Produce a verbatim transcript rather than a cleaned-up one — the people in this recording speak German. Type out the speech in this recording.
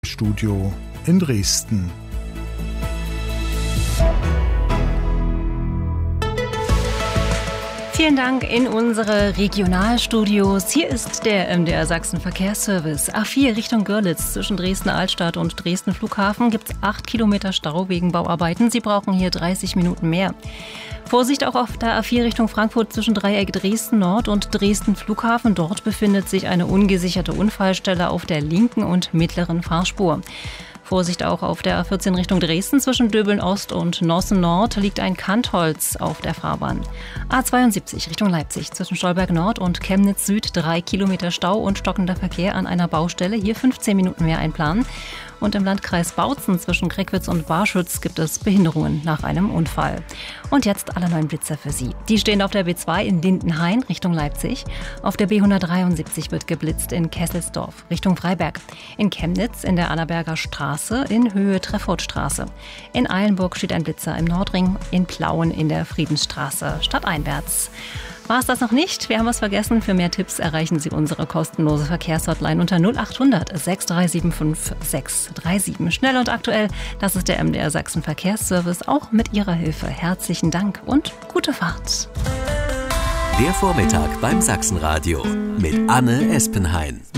Studio in Dresden. Vielen Dank in unsere Regionalstudios. Hier ist der M D R Sachsen Verkehrsservice. A vier Richtung Görlitz zwischen Dresden Altstadt und Dresden Flughafen gibt es acht Kilometer Stau wegen Bauarbeiten. Sie brauchen hier dreißig Minuten mehr. Vorsicht auch auf der A vier Richtung Frankfurt zwischen Dreieck Dresden Nord und Dresden Flughafen. Dort befindet sich eine ungesicherte Unfallstelle auf der linken und mittleren Fahrspur. Vorsicht auch auf der A vierzehn Richtung Dresden zwischen Döbeln Ost und Nossen Nord liegt ein Kantholz auf der Fahrbahn. A zweiundsiebzig Richtung Leipzig zwischen Stolberg Nord und Chemnitz Süd drei Kilometer Stau und stockender Verkehr an einer Baustelle. Hier fünfzehn Minuten mehr einplanen. Und im Landkreis Bautzen zwischen Kreckwitz und Barschütz gibt es Behinderungen nach einem Unfall. Und jetzt alle neuen Blitzer für Sie. Die stehen auf der B zwei in Lindenhain Richtung Leipzig. Auf der B hundertdreiundsiebzig wird geblitzt in Kesselsdorf Richtung Freiberg. In Chemnitz in der Annaberger Straße in Höhe Treffortstraße. In Eilenburg steht ein Blitzer im Nordring. In Plauen in der Friedensstraße stadteinwärts. War es das noch nicht? Wir haben was vergessen. Für mehr Tipps erreichen Sie unsere kostenlose Verkehrshotline unter null achthundert sechs drei sieben fünf sechs drei sieben. Schnell und aktuell, das ist der M D R Sachsen Verkehrsservice. Auch mit Ihrer Hilfe herzlichen Dank und gute Fahrt. Der Vormittag beim Sachsenradio mit Anne Espenhain.